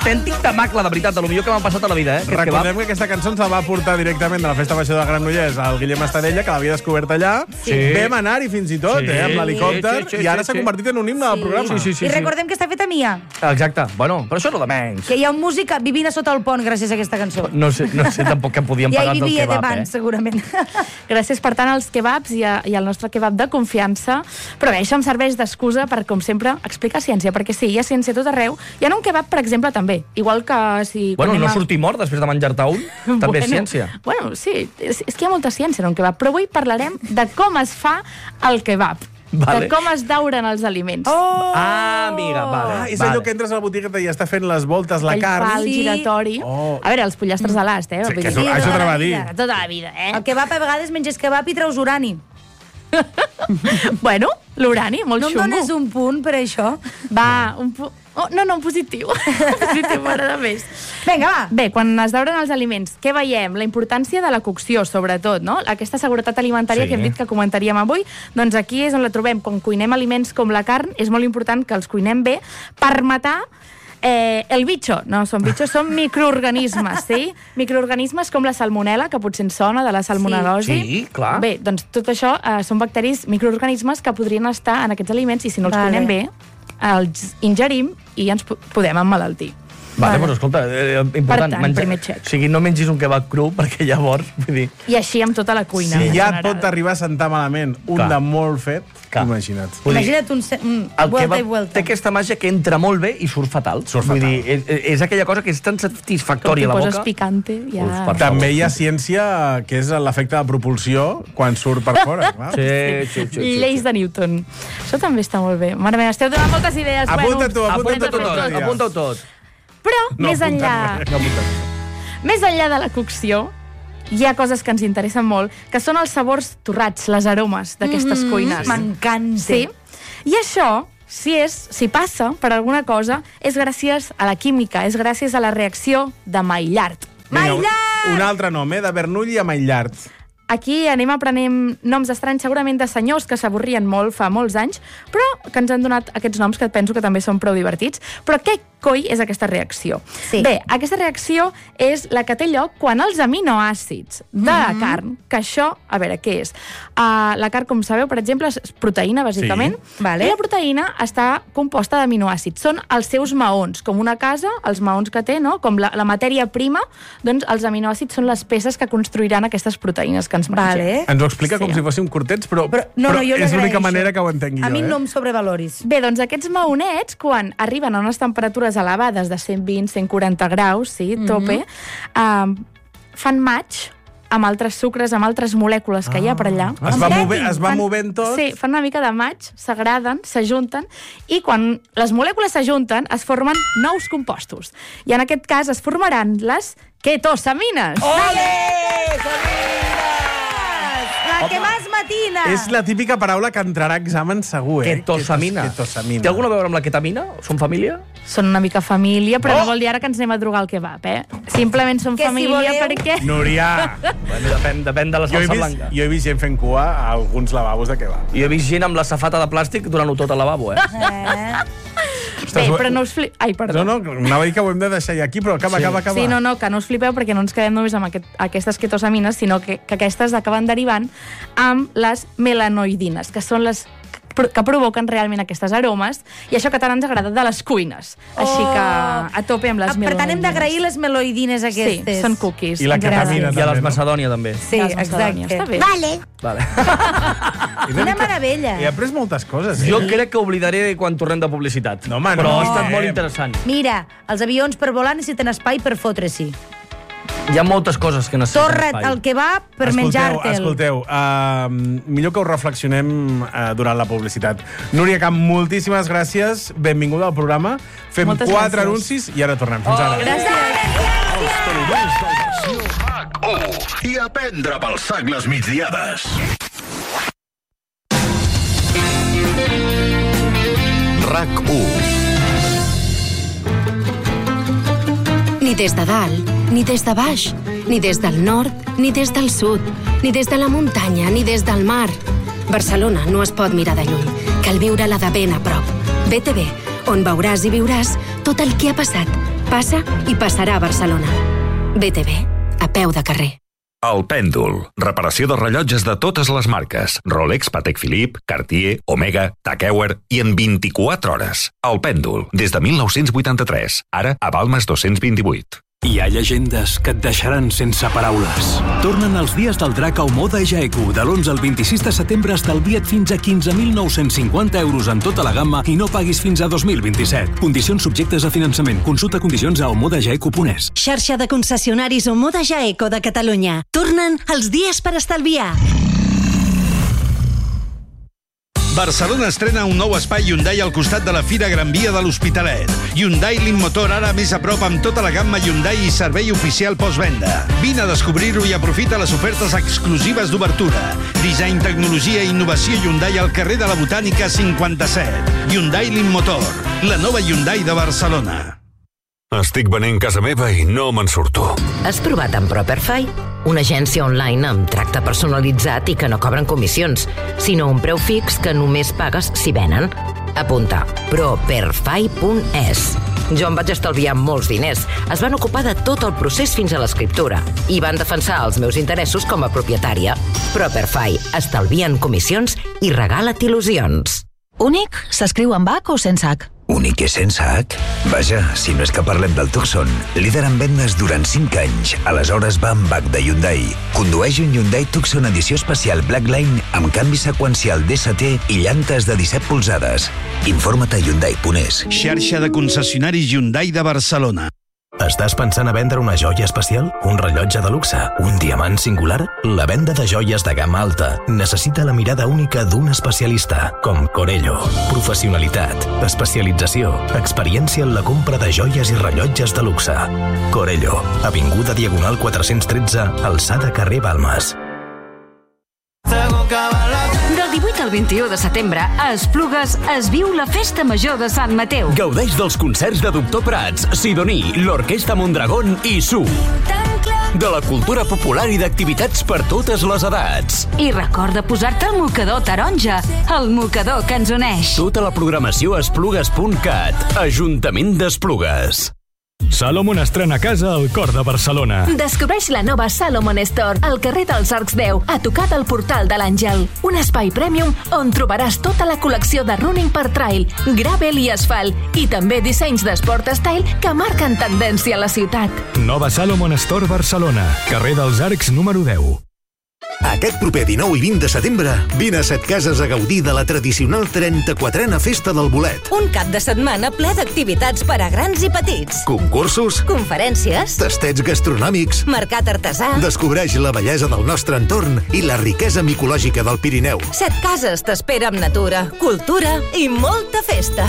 autèntic tamacle, de veritat, de lo millor que m'ha passat a la vida, Recordem que aquesta cançó ens la va portar directament de la Festa Major de Granollers al Guillem Estadella, que l'havia descobert allà. Vam anar-hi fins i tot, amb l'helicòpter, i ara s'ha convertit en un himne del programa. I recordem que està feta a Mia. Exacte. Bueno, però això no de menys. Que hi ha un músic vivint a sota el pont gràcies a aquesta cançó. No sé tampoc que podíem pagar del vivia kebab, d'abans, segurament. Gràcies, per tant, als kebabs i al nostre kebab de confiança. Però bé, això em serveix d'excusa per, com sempre, explicar ciència, perquè sí, hi ha ciència a tot arreu. Hi ha un kebab, per exemple, també. Igual que si... Bueno, no sortir mort després de menjar-te un, també és ciència. Bueno, sí, és que hi ha molta ciència en un kebab, però avui parlarem de com es fa el kebab. De com es dauren els aliments. Amiga, vale. És allò que entres a la botigueta i està fent les voltes la carn. El giratori. A veure, els pollastres a l'ast, Això te va dir. Tota la vida, El kebab a vegades menges kebab i treus urani. Bueno, l'urani, molt xungo. No em dones un punt per això? Va, un punt... No, positiu. Positiu, m'agrada més. Vinga, va. Bé, quan es dauren els aliments, què veiem? La importància de la cocció, sobretot, no? Aquesta seguretat alimentària que hem dit que comentaríem avui, doncs aquí és on la trobem. Quan cuinem aliments com la carn, és molt important que els cuinem bé per matar el bitxo. No són bitxos, són microorganismes, sí? Microorganismes com la salmonel·la, que potser ens sona, de la salmonelosi. Sí, clar. Bé, doncs tot això són bacteris, microorganismes que podrien estar en aquests aliments i si no els cuinem bé, els ingerim i ens podem emmalaltir. Vale, però escolta, important. Per tant, primer check. O sigui, no mengis un kebab cru, perquè llavors, vull dir... I així amb tota la cuina. Si ja et pot arribar a sentar malament un de molt fet, imagina't. Imagina't un vuelta i vuelta. Té aquesta màgia que entra molt bé i surt fatal. Vull dir, és aquella cosa que és tan satisfactòria a la boca. Com que poses picante, ja... També hi ha ciència que és l'efecte de propulsió quan surt per fora. Sí. Lleis de Newton. Això també està molt bé. Mare meva, esteu donant moltes idees. Apunta-ho tot. Però, més enllà de la cocció, hi ha coses que ens interessen molt, que són els sabors torrats, les aromes d'aquestes cuines. M'encanta. Sí? I això, si passa per alguna cosa, és gràcies a la química, és gràcies a la reacció de Maillard. Un altre nom, de Bernoulli a Maillard. Aquí anem aprenent noms estranys, segurament de senyors que s'avorrien molt fa molts anys, però que ens han donat aquests noms que penso que també són prou divertits. Però què coi és aquesta reacció? Bé, aquesta reacció és la que té lloc quan els aminoàcids de la carn, que això, a veure, què és? La carn, com sabeu, per exemple, és proteïna, bàsicament, i la proteïna està composta d'aminoàcids. Són els seus maons, com una casa, els maons que té, no? Com la matèria prima, doncs els aminoàcids són les peces que construiran aquestes proteïnes que ens mengem. Ens ho explica com si fóssim curtets, però és l'única manera que ho entengui jo. A mi no em sobrevaloris. Bé, doncs aquests maonets, quan arriben a unes temperatures elevades de 120-140 graus, sí, tope, fan match amb altres sucres, amb altres molècules que hi ha per allà. Es va movent tot? Sí, fan una mica de match, s'agraden, s'ajunten, i quan les molècules s'ajunten es formen nous compostos. I en aquest cas es formaran les ketosamines. Ole! La que más matina! És la típica paraula que entrarà a examen segur, Ketosamina. Té alguna a veure amb la ketamina? Són família? Són una mica família, però no vol dir ara que ens anem a drogar al kebab, Simplement són família perquè... Núria! Bueno, depèn de la salsa blanca. Jo he vist gent fent cua a alguns lavabos de kebab. Jo he vist gent amb la safata de plàstic durant-ho tot al lavabo, Bé, però no us flipeu... Ai, perdó. No, anava a dir que ho hem de deixar aquí, però acaba. Sí, no, que no us flipeu perquè no ens quedem només amb aquestes ketosamines, sinó que aquestes acaben derivant amb les melanoidines, que són les que provoquen realment aquestes aromes, i això que tant ens agrada de les cuines. Així que a tope amb les melanoidines. Per tant, hem d'agrair les meloidines aquestes. Sí, són cookies. I la ketamina també. I a les macedònia, també. Sí, exacte. Està bé. Vale. Quina meravella. He après moltes coses, Jo crec que oblidaré quan tornem de publicitat. No, home, però ha estat molt interessant. Mira, els avions per volar necessiten espai per fotre-s'hi. Hi ha moltes coses que necessiten Torra't el kebab per menjar-te'l. Escolteu, millor que ho reflexionem durant la publicitat. Núria Camp, moltíssimes gràcies. Benvinguda al programa. Fem 4 anuncis i ara tornem. Fins ara. Gràcies. Els talibans del versió RAC1 i a prendre pel sac les migdiades. RAC1. Ni des de dalt, ni des de baix, ni des del nord, ni des del sud, ni des de la muntanya, ni des del mar. Barcelona no es pot mirar de lluny, cal viure-la de ben a prop. BTV, on veuràs i viuràs tot el que ha passat Passa i passarà a Barcelona. BTV, a peu de carrer. El Pèndol. Reparació de rellotges de totes les marques. Rolex, Patek Philippe, Cartier, Omega, Tag Heuer i en 24 hores. El Pèndol, des de 1983. Ara a Balmes 228. Hi ha llegendes que et deixaran sense paraules. Tornen els dies del drac a Moda Jaeku. De l'11 al 26 de setembre estalvia't fins a 15.950 euros en tota la gamma i no paguis fins a 2027. Condicions subjectes a finançament. Consulta condicions a omodajaeku.es. Xarxa de concessionaris Omoda Jaeco de Catalunya. Tornen els dies per estalviar. Barcelona estrena un nou espai Hyundai al costat de la Fira Gran Via de l'Hospitalet. Hyundai Limmotor, ara més a prop amb tota la gamma Hyundai i servei oficial postvenda. Vine a descobrir-ho i aprofita les ofertes exclusives d'obertura. Disseny, tecnologia i innovació Hyundai al carrer de la Botànica 57. Hyundai Limmotor, la nova Hyundai de Barcelona. Estic venent casa meva i no me'n surto. Has provat amb Properfy? Una agència online amb tracte personalitzat i que no cobren comissions, sinó un preu fix que només pagues si venen. Apunta, properfy.es. Jo em vaig estalviar molts diners. Es van ocupar de tot el procés fins a l'escriptura i van defensar els meus interessos com a propietària. Properfy. Estalvien comissions i regala't il·lusions. Únic s'escriu amb H o sense H? Únic i sense H? Vaja, si no és que parlem del Tucson, líder en vendes durant 5 anys. Aleshores va amb H de Hyundai. Condueix un Hyundai Tucson edició especial Blackline amb canvi seqüencial DST i llantes de 17 polzades. Informa't a Hyundai.es. Xarxa de concessionaris Hyundai de Barcelona. Estàs pensant a vendre una joia especial? Un rellotge de luxe? Un diamant singular? La venda de joies de gamma alta necessita la mirada única d'un especialista, com Corello. Professionalitat, especialització, experiència en la compra de joies i rellotges de luxe. Corello, avinguda Diagonal 413, alçada carrer Balmes. Del 18 al 21 de setembre, a Esplugues es viu la Festa Major de Sant Mateu. Gaudeix dels concerts de Doctor Prats, Sidoní, l'Orquestra Mondragón i Su. De la cultura popular i d'activitats per totes les edats. I recorda posar-te el mocador taronja, el mocador que ens uneix. Tota la programació a esplugues.cat, Ajuntament d'Esplugues. Salomon estrena casa al cor de Barcelona. Descobreix la nova Salomon Store al carrer dels Arcs 10, a tocar del Portal de l'Àngel. Un espai premium on trobaràs tota la col·lecció de running per trail, gravel i asfalt i també dissenys d'esport style que marquen tendència a la ciutat. Nova Salomon Store Barcelona, carrer dels Arcs número 10. Aquest proper 19 i 20 de setembre, vine a Setcases a gaudir de la tradicional 34a Festa del Bolet. Un cap de setmana ple d'activitats per a grans i petits. Concursos, conferències, tastets gastronòmics, mercat artesà. Descobreix la bellesa del nostre entorn i la riquesa micològica del Pirineu. Setcases t'espera amb natura, cultura i molta festa.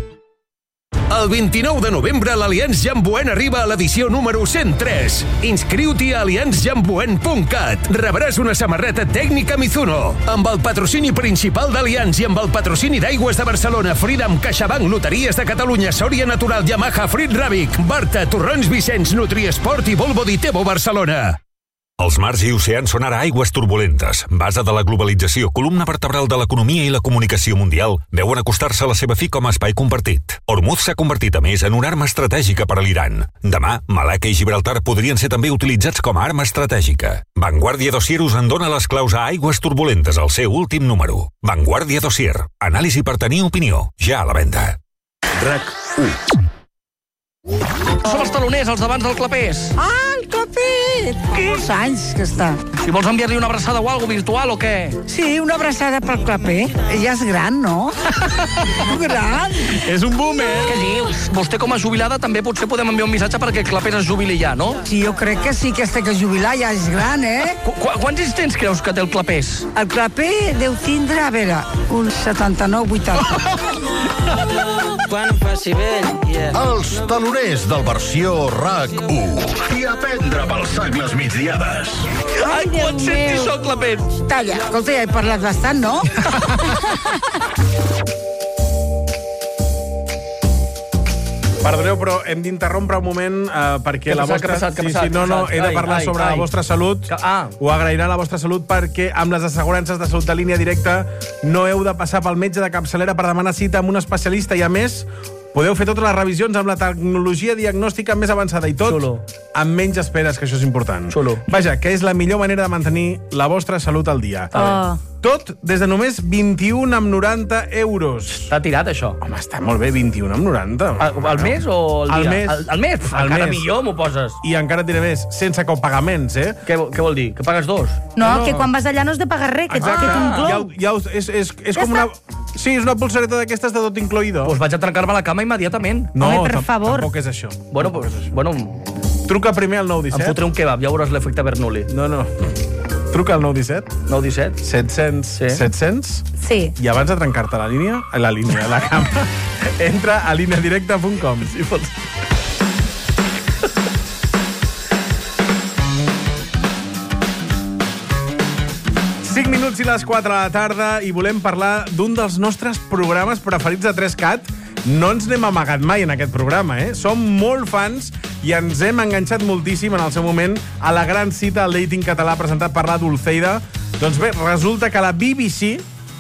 El 29 de novembre l'Allianz Jamboen arriba a l'edició número 103. Inscriu-t'hi a allianzjamboen.cat. Rebràs una samarreta tècnica Mizuno. Amb el patrocini principal d'Allianz i amb el patrocini d'Aigües de Barcelona, Freedom, CaixaBank, Loteries de Catalunya, Sòria Natural, Yamaha, Frit Ràbic, Barta, Torrons Vicenç, Nutriesport i Volvo Ditebo Barcelona. Els mars i oceans són ara aigües turbulentes. Base de la globalització, columna vertebral de l'economia i la comunicació mundial, veuen acostar-se a la seva fi com a espai compartit. Hormuz s'ha convertit, a més, en una arma estratègica per a l'Iran. Demà, Malacca i Gibraltar podrien ser també utilitzats com a arma estratègica. Vanguardia Dossier us en dona les claus a aigües turbulentes, al seu últim número. Vanguardia Dossier. Anàlisi per tenir opinió. Ja a la venda. RAC1. Som els taloners, els d'abans del Clapés. Ah, el Clapés! Fa molts anys que està. Si vols enviar-li una abraçada o alguna virtual o què? Sí, una abraçada pel Clapé. Ja és gran, no? Gran! És un boomer. Què dius? Vostè com a jubilada també potser podem enviar un missatge perquè el Clapés es jubili ja, no? Sí, jo crec que sí, que que jubilar ja és gran, eh? Quants temps creus que té el Clapés? El Clapé deu tindre, a veure, uns 79-80. Els taloners del versió RAC1 i aprendre pels sangles migdiades. Ai, quan senti això, Clapés? Talla, escolta, ja he parlat bastant, no? Perdoneu, però hem d'interrompre un moment perquè la vostra... he de parlar sobre la vostra salut. Ho agrairà la vostra salut perquè amb les assegurances de salut de línia directa no heu de passar pel metge de capçalera per demanar cita amb un especialista i, a més, Podeu fer totes les revisions amb la tecnologia diagnòstica més avançada i tot amb menys esperes, que això és important. Vaja, que és la millor manera de mantenir la vostra salut al dia. Tot des de només 21,90 €. Està tirat, això. Home, està molt bé, 21,90. Al mes o al dia? Al mes? Encara millor m'ho poses. I encara et diré més, sense copagaments, eh? Què vol dir? Que pagues dos? No, que quan vas allà no has de pagar res, que t'inclou. És com una... Sí, és una pulsereta d'aquestes de tot incloïdo. Doncs vaig a trencar-me la cama immediatament. No, tampoc és això. Bueno... Truca primer al 917. Em fotré un kebab, ja veuràs l'efecte Bernoulli. No. Truca al 917. 917. 700. Sí. I abans de trencar-te la cama, entra a lineadirecta.com. Si pots... Minuts i les 4 de la tarda i volem parlar d'un dels nostres programes preferits de 3CAT. No ens n'hem amagat mai en aquest programa, eh? Som molt fans i ens hem enganxat moltíssim en el seu moment a la gran cita al dating català presentat per la Dulceida. Doncs bé, resulta que la BBC,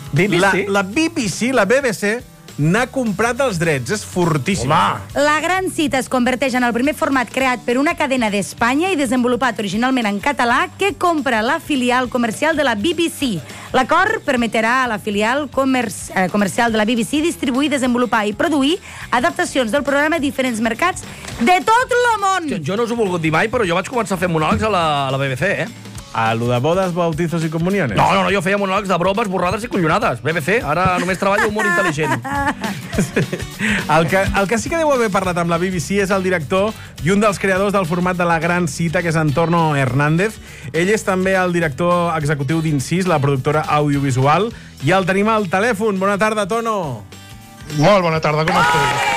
la BBC, n'ha comprat els drets. És fortíssim. La gran cita es converteix en el primer format creat per una cadena d'Espanya i desenvolupat originalment en català que compra la filial comercial de la BBC. L'acord permetrà a la filial comercial de la BBC distribuir, desenvolupar i produir adaptacions del programa a diferents mercats de tot el món. Jo no us ho he volgut dir mai, però jo vaig començar a fer monòlegs a la BBC, eh? A lo de bodes, bautizos i comuniones? No, jo feia monòlegs de bromes, borrades i collonades. BBC, ara només treballo humor intel·ligent. El que sí que deu haver parlat amb la BBC és el director i un dels creadors del format de la gran cita, que és Antonio Hernández. Ell és també el director executiu d'Incís, la productora audiovisual, i el tenim al telèfon. Bona tarda, Tono. Molt bona tarda, com estàs?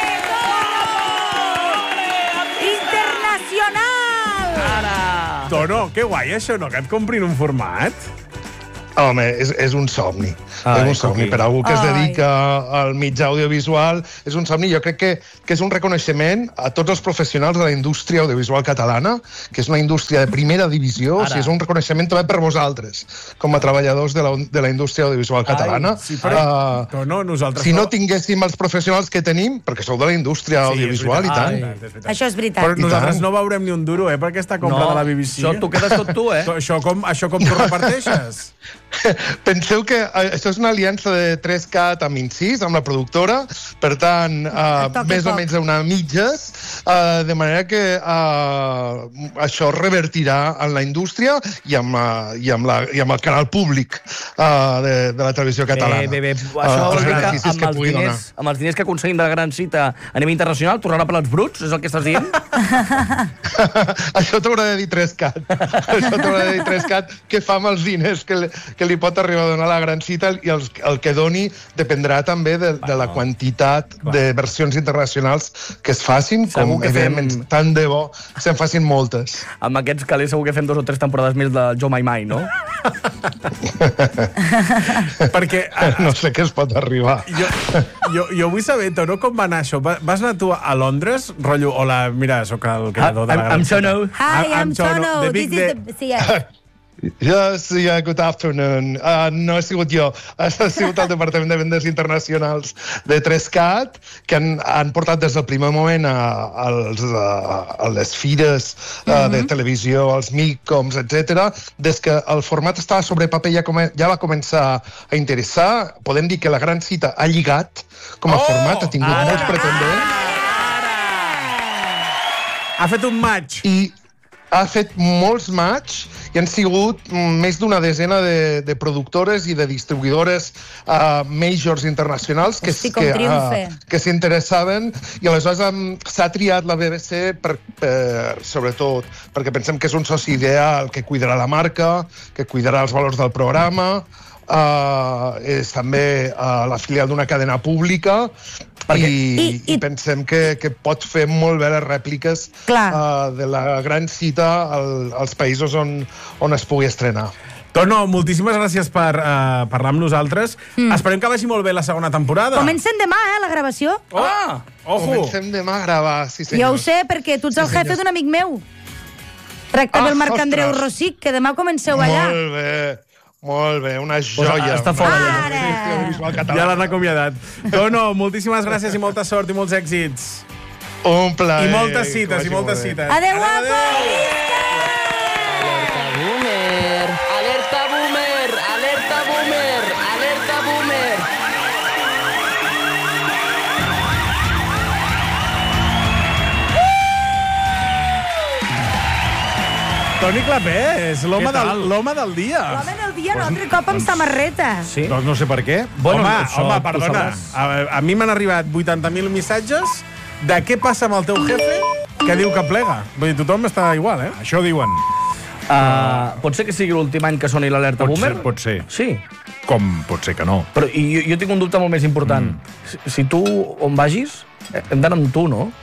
Tono, que guai això, no? Que et comprin un format. Home, és un somni. És un somni per a algú que es dedica al mitjà audiovisual. És un somni. Jo crec que és un reconeixement a tots els professionals de la indústria audiovisual catalana, que és una indústria de primera divisió. O sigui, és un reconeixement també per vosaltres, com a treballadors de la indústria audiovisual catalana. Si no tinguéssim els professionals que tenim, perquè sou de la indústria audiovisual i tant. Això és veritat. Però nosaltres no veurem ni un duro, per aquesta compra de la BBC. Això t'ho quedes tot tu, eh? Això com t'ho reparteixes? Penseu que això és una aliança de 3CAT amb Incís, amb la productora, per tant, més o menys una mitges, de manera que això revertirà en la indústria i amb el canal públic de la televisió catalana. Això vol dir que amb els diners que aconseguim de la gran cita a nivell internacional tornarà per als bruts? És el que estàs dient? Això t'haurà de dir 3CAT. Això t'haurà de dir 3CAT què fa amb els diners que li pot arribar a donar la gran cita, i el que doni dependrà també de la quantitat de versions internacionals que es facin, com evidentment tant de bo se'n facin moltes. Amb aquests calés segur que fem 2 o 3 temporades més de Jo Mai Mai, no? Perquè no sé què es pot arribar. Jo vull saber, Tono, com va anar això? Vas anar tu a Londres, rotllo, hola, mira, sóc el creador de la gran cita. I'm Tono. Hi, I'm Tono. This is Yes, good afternoon. No he sigut jo, ha sigut el Departament de Vendes Internacionals de 3CAT, que han portat des del primer moment a les fires de televisió, als MICOMs, etc. Des que el format estava sobre paper ja va començar a interessar. Podem dir que la gran cita ha lligat com a format, ha tingut molts pretendents. Ha fet un match. I ha fet molts match i han sigut més d'una desena de productores i de distribuïdores majors internacionals que s'interessaven, i aleshores s'ha triat la BBC sobretot perquè pensem que és un soci ideal que cuidarà la marca, que cuidarà els valors del programa. És també la filial d'una cadena pública i pensem que pot fer molt bé les rèpliques de la gran cita als països on es pugui estrenar. Tono, moltíssimes gràcies per parlar amb nosaltres. Esperem que vagi molt bé la segona temporada. Comencem demà, la gravació. Comencem demà a gravar, sí senyor. Jo ho sé, perquè tu ets el jefe d'un amic meu. Tracta del Marc Andreu Rosic, que demà comenceu allà. Molt bé, una joia. Està fora ja. Ja l'han acomiadat. Tono, moltíssimes gràcies i molta sort i molts èxits. Un plaer. I moltes cites, i moltes cites. Adéu, guapo! Alerta boomer! Alerta boomer! Alerta boomer! Toni Clapés, l'home del dia. L'home del dia, un altre cop amb samarreta. Sí? Doncs no sé per què. Bueno, home, perdona. A mi m'han arribat 80.000 missatges de què passa amb el teu jefe que diu que plega. Vull dir, tothom està igual, Això diuen. Pot ser que sigui l'últim any que soni l'alerta boomer? Pot ser. Sí. Com pot ser que no? Però jo tinc un dubte molt més important. Si tu on vagis, hem d'anar amb tu, no?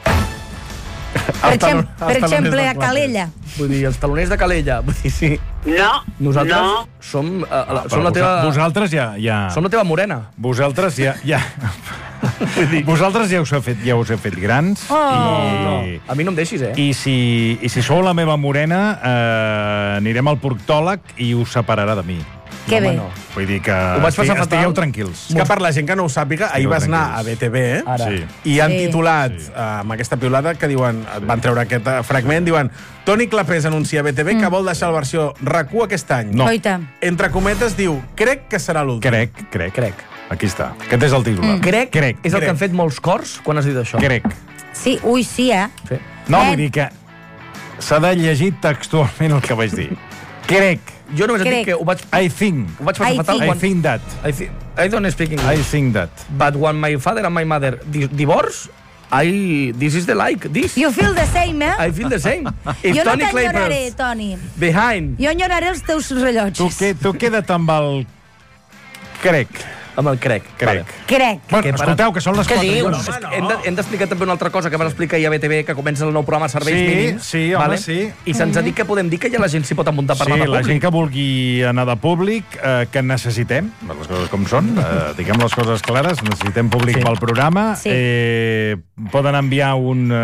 Per exemple, a Calella. Vull dir, els taloners de Calella. Vull dir, sí. No, nosaltres som la teva... Vosaltres ja... Som la teva morena. Vosaltres ja... Vosaltres ja us heu fet grans. No. A mi no em deixis, I si sou la meva morena, anirem al proctòleg i us separarà de mi. Que bé. Vull dir que estigueu tranquils. És que per la gent que no ho sàpiga, ahir vas anar a BTV i han titulat amb aquesta piulada que diuen, van treure aquest fragment, diuen Toni Clapés anuncia a BTV que vol deixar la versió RAC1 aquest any. No. Entre cometes diu, crec que serà l'últim. Crec. Aquí està. Aquest és el titular. Crec. És el que han fet molts cors quan has dit això. Crec. Sí, sí. No, vull dir que s'ha de llegir textualment el que vaig dir. Crec. Jo només et dic que ho vaig... I think. Ho vaig passar fatal quan... I think that. I don't speak English. I think that. But when my father and my mother divorce, this is the like, this. You feel the same, eh? I feel the same. Jo no t'enyoraré, Toni. Behind. Jo enyoraré els teus rellotges. Tu queda't amb el... Crec. Amb el crec. Bueno, escolteu, que són les 4. Hem d'explicar també una altra cosa que vas explicar ahir a BTV, que comença el nou programa Serveis Mínims. Sí. I se'ns ha dit que podem dir que ja la gent s'hi pot amuntar a parlar de públic. Sí, la gent que vulgui anar de públic, que necessitem, les coses com són, diguem les coses clares, necessitem públic pel programa. Poden enviar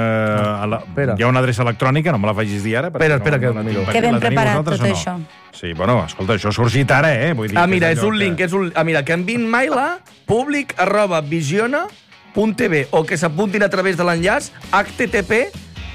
hi ha una adreça electrònica, no me la facis dir ara. Espera, que la miro. Que ben preparat tot això. Sí, bueno, escolta, això ha sorgit ara, Vull dir, mira, és un link, mira, que enviïn mail a public@visiona.tv o que s'apuntin a través de l'enllaç http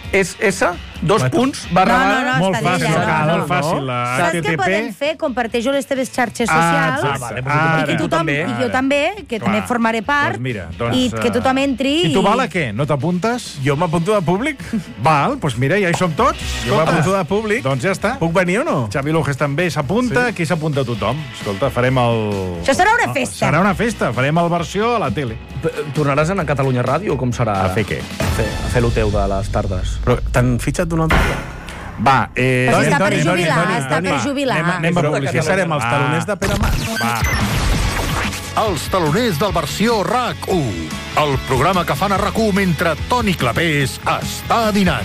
SS:// Molt fàcil. Saps què podem fer? Comparteix-ho a les teves xarxes socials i jo també, que també formaré part, i que tothom entri. I tu, Val, a què? No t'apuntes? Jo m'apunto de públic. Val, doncs mira, ja hi som tots. Jo m'apunto de públic. Doncs ja està. Puc venir o no? Xavi Lujes també s'apunta. Aquí s'apunta tothom. Escolta, farem el... Això serà una festa. Serà una festa. Farem el versió a la tele. Tornaràs a anar a Catalunya Ràdio o com serà? A fer què? A fer lo teu de les tardes. Però t'han fitxat d'un altre lloc? Va, Però està per jubilar, Anem a publicitat. Serem els taloners de Pere Mas. Va. Els taloners del versió RAC1. El programa que fan a RAC1 mentre Toni Clapés està dinant.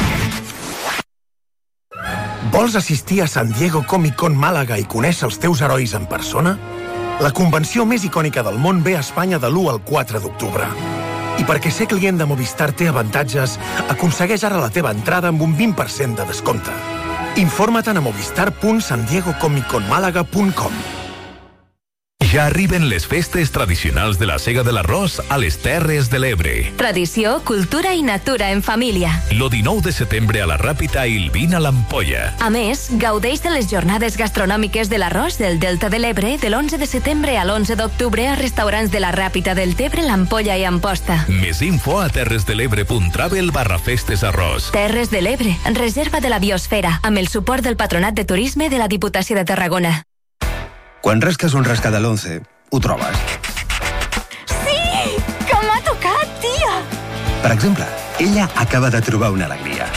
Vols assistir a San Diego Comic Con Màlaga i conèixer els teus herois en persona? La convenció més icònica del món ve a Espanya de l'1 al 4 d'octubre. I perquè ser client de Movistar té avantatges, aconsegueix ara la teva entrada amb un 20% de descompte. Informa't a movistar.sandiegocomicconmalaga.com. Ja arriben les festes tradicionals de la Sega de l'Arròs a les Terres de l'Ebre. Tradició, cultura i natura en família. Lo 19 de setembre a la Ràpita i el 20 a l'Ampolla. A més, gaudeix de les jornades gastronòmiques de l'arròs del Delta de l'Ebre de l'11 de setembre a l'11 d'octubre a restaurants de la Ràpita del Tebre, l'Ampolla i Amposta. Més info a terresdelebre.travel/festesarròs. Terres de l'Ebre, reserva de la biosfera, amb el suport del Patronat de Turisme de la Diputació de Tarragona. Quan rasques un rascat de l'11, ho trobes. Sí! Que m'ha tocat, tia! Per exemple, ella acaba de trobar una alegria.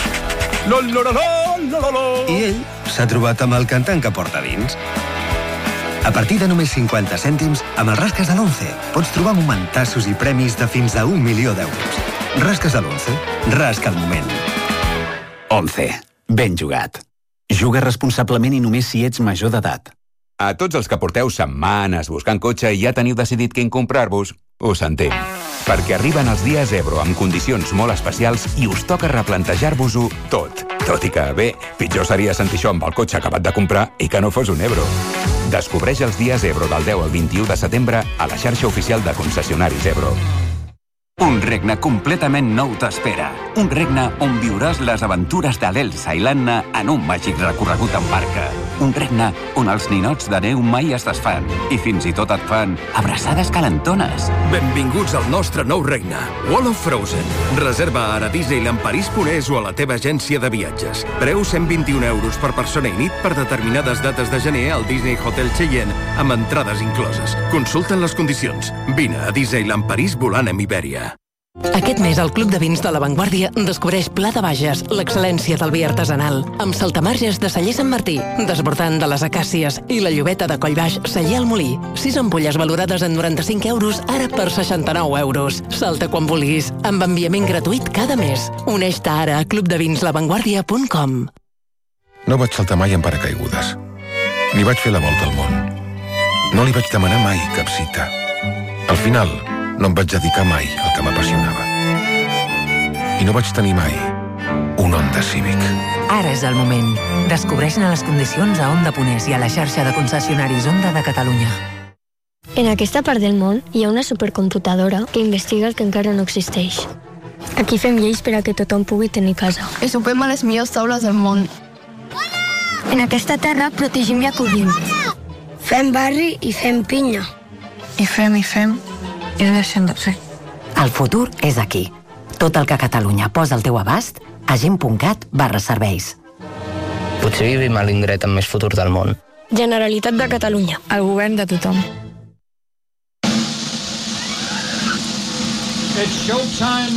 I ell s'ha trobat amb el cantant que porta dins. A partir de només 50 cèntims, amb els rasques de l'11 pots trobar momentassos i premis de fins a 1 milió d'euros. Rasques de l'11. Rasca el moment. 11. Ben jugat. Juga responsablement i només si ets major d'edat. A tots els que porteu setmanes buscant cotxe i ja teniu decidit quin comprar-vos, Ho sentim. Perquè arriben els dies Ebro amb condicions molt especials i us toca replantejar-vos-ho tot. Tot i que, bé, pitjor seria sentir això amb el cotxe acabat de comprar i que no fos un Ebro. Descobreix els dies Ebro del 10 al 21 de setembre a la xarxa oficial de concessionaris Ebro. Un regne completament nou t'espera. Un regne on viuràs les aventures de l'Elsa i l'Anna en un màgic recorregut en barca. Un regne on els ninots de neu mai es desfan i fins i tot et fan abraçades calentones. Benvinguts al nostre nou regne, World of Frozen. Reserva ara a disneylandparis.es o a la teva agència de viatges. Preu 121 euros per persona i nit per determinades dates de gener al Disney Hotel Cheyenne amb entrades incloses. Consulta'n les condicions. Vine a Disneyland París volant amb Ibèria. Aquest mes el Club de Vins de La Vanguardia descobreix Pla de Bages, l'excel·lència del vi artesanal, amb saltamarges de celler Sant Martí, desbordant de les acàcies i la llobeta de Collbaix, celler al Molí. 6 ampolles valorades en 95 euros, ara per 69 euros. Salta quan vulguis, amb enviament gratuït cada mes. Uneix-te ara a clubdevinslavanguardia.com. No vaig saltar mai en paracaigudes. Ni vaig fer la volta al món. No li vaig demanar mai cap cita. Al final, no em vaig dedicar mai al que m'apassionava. I no vaig tenir mai un Honda Civic. Ara és el moment. Descobreix-ne les condicions a Honda Ponés i a la xarxa de concessionaris Honda de Catalunya. En aquesta part del món hi ha una supercomputadora que investiga el que encara no existeix. Aquí fem lleis per a que tothom pugui tenir casa. I sopem a les millors taules del món. En aquesta terra protegim i acollim. Fem barri i fem pinya. I fem i no deixem de fer. El futur és aquí. Tot el que Catalunya posa al teu abast a gent.cat/serveis. Potser vivim a l'indret amb més futur del món. Generalitat de Catalunya. El govern de tothom. It's showtime